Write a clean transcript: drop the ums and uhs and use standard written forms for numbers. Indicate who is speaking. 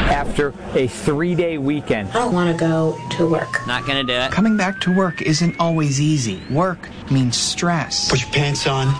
Speaker 1: after a 3-day weekend.
Speaker 2: I don't want to go to work.
Speaker 3: Not gonna do it.
Speaker 4: Coming back to work isn't always easy. Work means stress.
Speaker 5: Put your pants on.